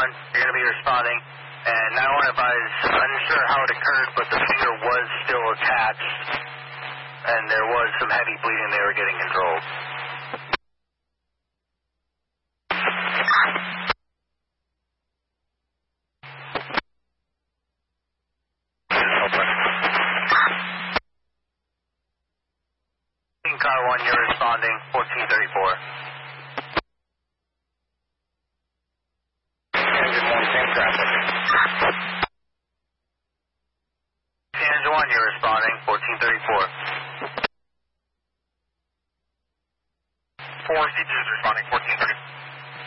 you're going to be responding. And 911 advised, unsure how it occurred, but the finger was still attached, and there was some heavy bleeding they were getting controlled. Car 1, you're responding, 1434. Yeah, good morning, same traffic.